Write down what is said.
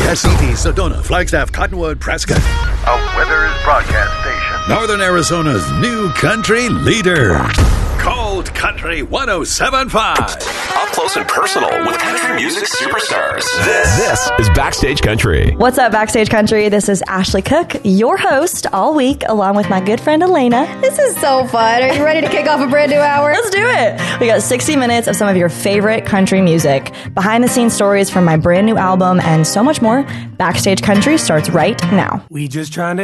Essex, Sedona, Flagstaff, Cottonwood, Prescott. A Withers broadcast station. Northern Arizona's new country leader. Cold Country 107.5. Up close and personal with country music superstars. This is Backstage Country. What's up, Backstage Country? This is Ashley Cook, your host all week, along with my good friend Elena. This is so fun. Are you ready to kick off a brand new hour? Let's do it. We got 60 minutes of some of your favorite country music, behind-the-scenes stories from my brand new album, and so much more. Backstage Country starts right now. We just trying to